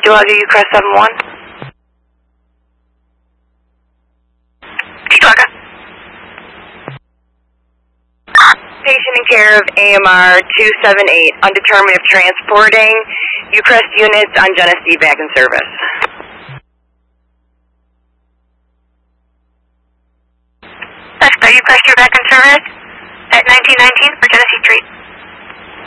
Roger, Ucrest 71. Chicago. Patient in care of AMR 278, undetermined of transporting. Ucrest units on Genesee back in service. That's good. Ucrest, you're back in service at 1919 for Genesee Street.